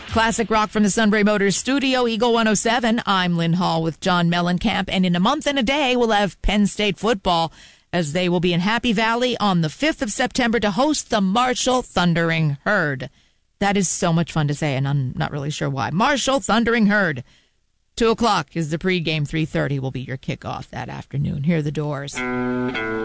Classic rock from the Sunbury Motors studio, Eagle 107. I'm Lynn Hall with John Mellencamp, and in a month and a day, we'll have Penn State football as they will be in Happy Valley on the 5th of September to host the Marshall Thundering Herd. That is so much fun to say, and I'm not really sure why. Marshall Thundering Herd. 2 o'clock is the pregame. 3:30 will be your kickoff that afternoon. Here are the Doors.